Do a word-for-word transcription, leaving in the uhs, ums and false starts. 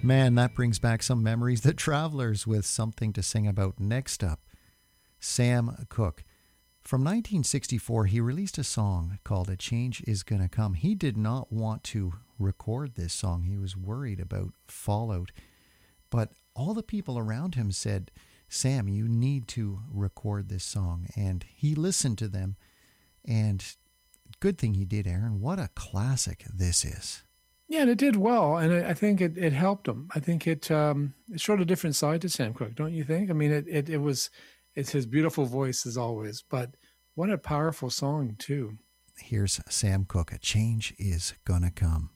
Man, that brings back some memories. The Travelers with something to sing about. Next up, Sam Cooke. From nineteen sixty-four, he released a song called A Change Is Gonna Come. He did not want to record this song. He was worried about fallout. But all the people around him said, Sam, you need to record this song. And he listened to them. And good thing he did, Aaron. What a classic this is. Yeah, and it did well, and I I think it, it helped him. I think it um, it showed a different side to Sam Cooke, don't you think? I mean, it, it, it was, it's his beautiful voice as always, but what a powerful song too. Here's Sam Cooke, A Change Is Gonna Come.